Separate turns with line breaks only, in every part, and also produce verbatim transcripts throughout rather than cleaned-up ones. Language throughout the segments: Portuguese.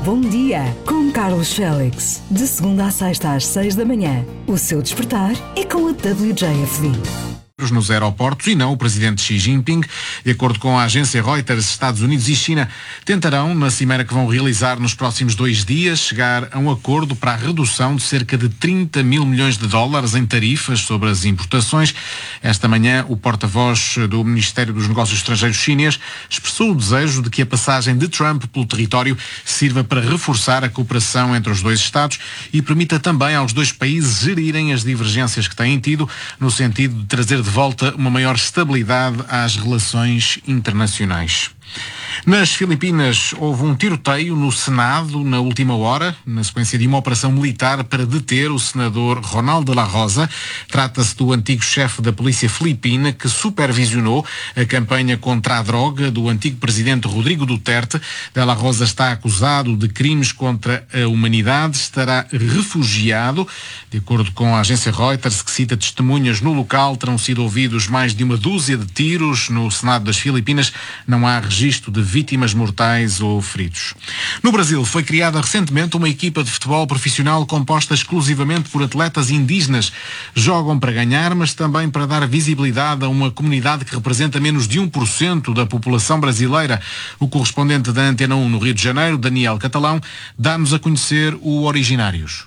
Bom dia, com Carlos Félix. De segunda a sexta às seis da manhã. O seu despertar é com a W J F D.
Nos aeroportos e não o presidente Xi Jinping. De acordo com a agência Reuters, Estados Unidos e China tentarão, na cimeira que vão realizar nos próximos dois dias, chegar a um acordo para a redução de cerca de trinta mil milhões de dólares em tarifas sobre as importações. Esta manhã, o porta-voz do Ministério dos Negócios Estrangeiros chinês expressou o desejo de que a passagem de Trump pelo território sirva para reforçar a cooperação entre os dois Estados e permita também aos dois países gerirem as divergências que têm tido, no sentido de trazer de volta uma maior estabilidade às relações internacionais. Nas Filipinas, houve um tiroteio no Senado na última hora, na sequência de uma operação militar para deter o senador Ronald de la Rosa. Trata-se do antigo chefe da polícia filipina que supervisionou a campanha contra a droga do antigo presidente Rodrigo Duterte. De la Rosa está acusado de crimes contra a humanidade, estará refugiado. De acordo com a agência Reuters, que cita testemunhas no local, terão sido ouvidos mais de uma dúzia de tiros no Senado das Filipinas. Não há registro de vítimas mortais ou feridos. No Brasil, foi criada recentemente uma equipa de futebol profissional composta exclusivamente por atletas indígenas. Jogam para ganhar, mas também para dar visibilidade a uma comunidade que representa menos de um por cento da população brasileira. O correspondente da Antena um no Rio de Janeiro, Daniel Catalão, dá-nos a conhecer o Originários.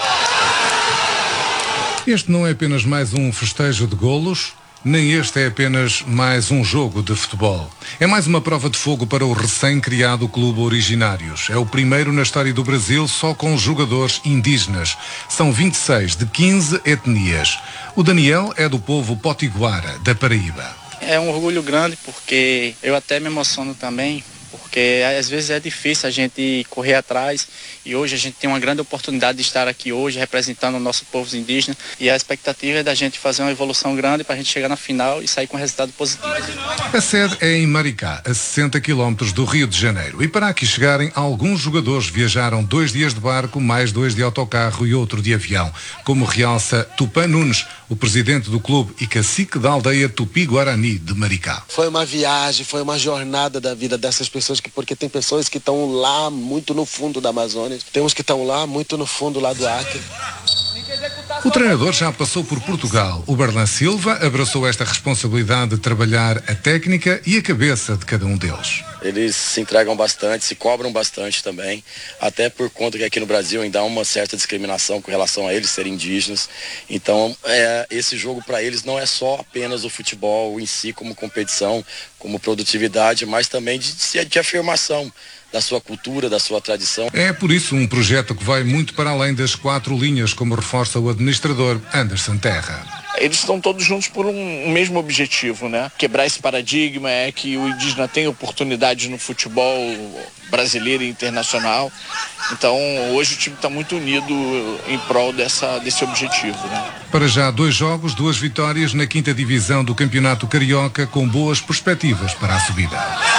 Este não é apenas mais um festejo de golos, nem este é apenas mais um jogo de futebol. É mais uma prova de fogo para o recém-criado Clube Originários. É o primeiro na história do Brasil só com jogadores indígenas. São vinte e seis de quinze etnias. O Daniel é do povo potiguara, da Paraíba.
É um orgulho grande porque eu até me emociono também, porque às vezes é difícil a gente correr atrás e hoje a gente tem uma grande oportunidade de estar aqui hoje representando o nosso povo indígena e a expectativa é da gente fazer uma evolução grande para a gente chegar na final e sair com um resultado positivo.
A sede é em Maricá, a sessenta quilómetros do Rio de Janeiro, e para aqui chegarem alguns jogadores viajaram dois dias de barco, mais dois de autocarro e outro de avião, como realça Tupã Nunes, o presidente do clube e cacique da aldeia Tupi-Guarani de Maricá.
Foi uma viagem, foi uma jornada da vida dessas pessoas, que, porque tem pessoas que estão lá muito no fundo da Amazônia, tem uns que estão lá muito no fundo lá do Acre.
O treinador já passou por Portugal. O Berlan Silva abraçou esta responsabilidade de trabalhar a técnica e a cabeça de cada um deles.
Eles se entregam bastante, se cobram bastante também, até por conta que aqui no Brasil ainda há uma certa discriminação com relação a eles serem indígenas. Então, é, esse jogo para eles não é só apenas o futebol em si como competição, como produtividade, mas também de, de afirmação da sua cultura, da sua tradição.
É por isso um projeto que vai muito para além das quatro linhas, como reforça o administrador Anderson Terra.
Eles estão todos juntos por um, um mesmo objetivo, né? Quebrar esse paradigma, é que o indígena tem oportunidades no futebol brasileiro e internacional. Então, hoje o time está muito unido em prol dessa, desse objetivo, né?
Para já, dois jogos, duas vitórias na quinta divisão do Campeonato Carioca, com boas perspectivas para a subida.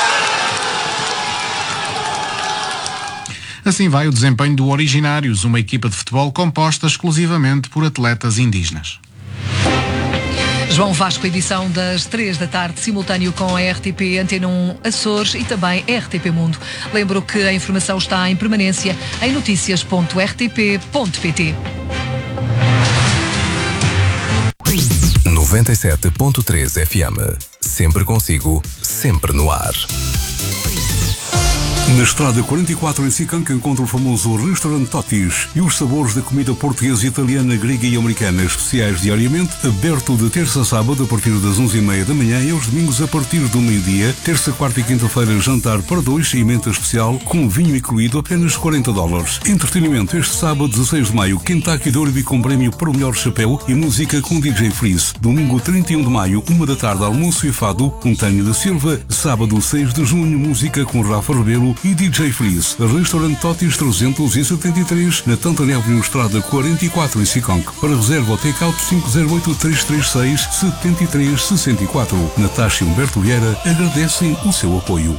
Assim vai o desempenho do Originários, uma equipa de futebol composta exclusivamente por atletas indígenas.
João Vasco, edição das três da tarde, simultâneo com a R T P Antena um Açores e também R T P Mundo. Lembro que a informação está em permanência em notícias ponto r t p ponto p t.
noventa e sete ponto três F M. Sempre consigo, sempre no ar.
Na estrada quarenta e quatro em Sicanca encontra o famoso restaurante Totis e os sabores da comida portuguesa, italiana, grega e americana, especiais diariamente, aberto de terça a sábado a partir das onze e meia da manhã e aos domingos a partir do meio-dia, terça, quarta e quinta-feira jantar para dois e menta especial com vinho incluído apenas quarenta dólares. Entretenimento este sábado dezasseis de maio, Kentucky Derby com prémio para o melhor chapéu e música com D J Freeze. Domingo trinta e um de maio, uma da tarde, almoço e fado com Tânia da Silva. Sábado seis de junho, música com Rafa Rebelo e D J Freeze. Restaurante Totis trezentos e setenta e três, na Tantana Avenue Estrada quarenta e quatro em Siconque. Para reserva ou take-out cinco zero oito, três três seis, sete três seis quatro. Natasha e Humberto Vieira agradecem o seu apoio.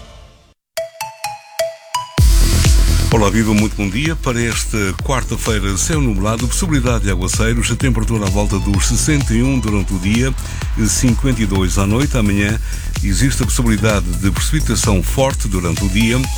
Olá, viva, muito bom dia. Para esta quarta-feira, céu nublado, possibilidade de aguaceiros, a temperatura à volta dos sessenta e um durante o dia, cinquenta e dois à noite. Amanhã existe a possibilidade de precipitação forte durante o dia.